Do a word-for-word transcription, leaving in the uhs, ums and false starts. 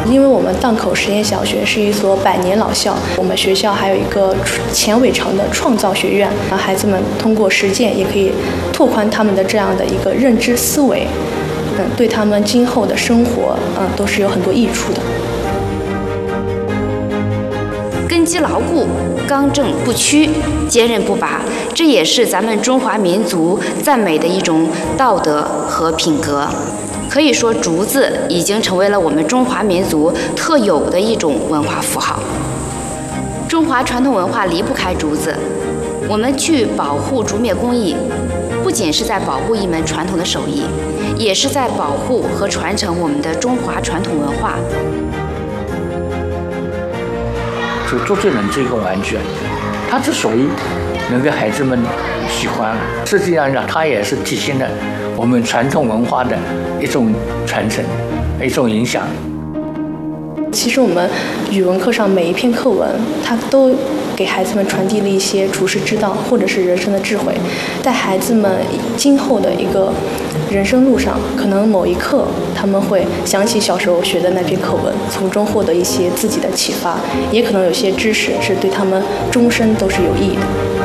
因为我们荡口实验小学是一所百年老校，我们学校还有一个钱伟成的创造学院，让孩子们通过实践也可以拓宽他们的这样的一个认知思维，嗯，对他们今后的生活，嗯，都是有很多益处的。 根基牢固，刚正不屈，坚韧不拔，这也是咱们中华民族赞美的一种道德和品格。可以说，竹子已经成为了我们中华民族特有的一种文化符号。中华传统文化离不开竹子，我们去保护竹篾工艺，不仅是在保护一门传统的手艺，也是在保护和传承我们的中华传统文化。 就周杰伦这个玩具，它之所以能给孩子们喜欢，实际上呢，它也是体现了我们传统文化的一种传承，一种影响。 其实我们语文课上每一篇课文，它都给孩子们传递了一些处世之道，或者是人生的智慧，在孩子们今后的一个人生路上，可能某一刻他们会想起小时候学的那篇课文，从中获得一些自己的启发，也可能有些知识是对他们终身都是有益的。